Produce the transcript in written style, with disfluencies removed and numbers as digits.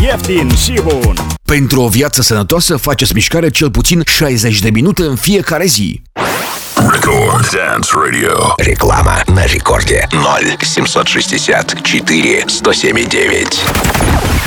ieftin și bun. Pentru o viață sănătoasă, faceți mișcare cel puțin 60 de minute în fiecare zi. Record Dance Radio. Реклама на рекорде 0 760 4 107 9.